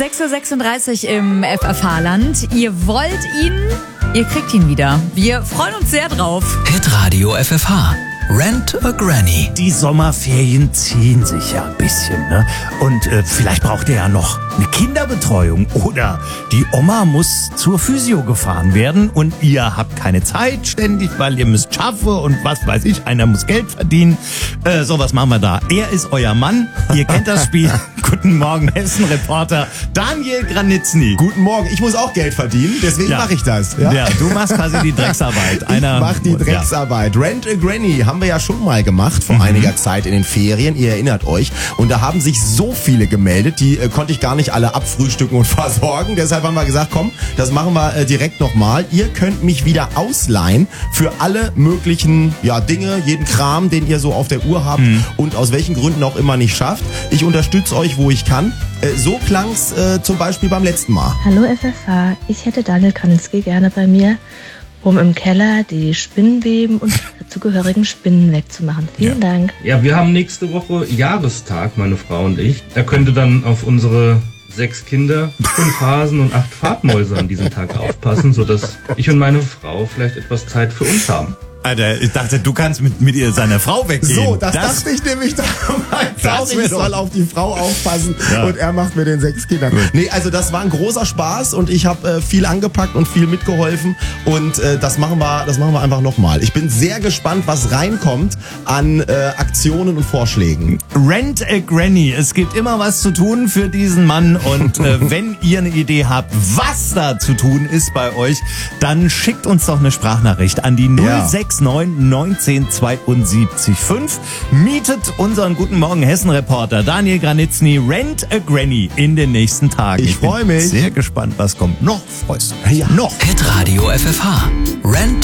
6:36 Uhr im FFH-Land. Ihr wollt ihn, ihr kriegt ihn wieder. Wir freuen uns sehr drauf. Hitradio FFH. Rent a Granny. Die Sommerferien ziehen sich ja ein bisschen, ne? Und vielleicht braucht ihr ja noch eine Kinderbetreuung oder die Oma muss zur Physio gefahren werden und ihr habt keine Zeit ständig, weil ihr müsst schaffen und was weiß ich, einer muss Geld verdienen. So, was machen wir da? Er ist euer Mann, ihr kennt das Spiel. Guten Morgen, Hessen-Reporter Daniel Granitzny. Guten Morgen, ich muss auch Geld verdienen, deswegen mache ich das. Ja, du machst quasi die Drecksarbeit. Ich mache die Drecksarbeit. Rent a Granny haben wir ja schon mal gemacht vor einiger Zeit in den Ferien, ihr erinnert euch. Und da haben sich so viele gemeldet, die konnte ich gar nicht alle abfrühstücken und versorgen. Deshalb haben wir gesagt, komm, das machen wir direkt nochmal. Ihr könnt mich wieder ausleihen für alle möglichen Dinge, jeden Kram, den ihr so auf der Uhr habt und aus welchen Gründen auch immer nicht schafft. Ich unterstütze euch, wo ich kann. So klang's zum Beispiel beim letzten Mal. Hallo FFH, ich hätte Daniel Granitzny gerne bei mir, um im Keller die Spinnenweben und dazugehörigen Spinnen wegzumachen. Vielen Dank. Ja, wir haben nächste Woche Jahrestag, meine Frau und ich. Da könnte dann auf unsere 6 Kinder, 5 Hasen und 8 Farbmäuse an diesem Tag aufpassen, sodass ich und meine Frau vielleicht etwas Zeit für uns haben. Alter, ich dachte, du kannst mit ihr seiner Frau weggehen. So, das dachte ich nämlich damals. Ich soll auf die Frau aufpassen und er macht mit den 6 Kindern. Nee, also das war ein großer Spaß und ich habe viel angepackt und viel mitgeholfen und das machen wir einfach nochmal. Ich bin sehr gespannt, was reinkommt an Aktionen und Vorschlägen. Rent a Granny. Es gibt immer was zu tun für diesen Mann und wenn ihr eine Idee habt, was da zu tun ist bei euch, dann schickt uns doch eine Sprachnachricht an die 069 19 72 5. Mietet unseren Guten Morgen Hessen-Reporter Daniel Granitzny Rent a Granny in den nächsten Tagen. Ich freue mich. Sehr gespannt, was kommt. Noch freust du mich. Ja. Noch. Hitradio FFH. Rent